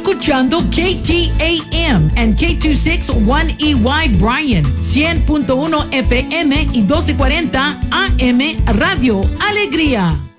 escuchando KTAM and K261EY Bryan, 100.1 FM y 1240 AM Radio Alegría.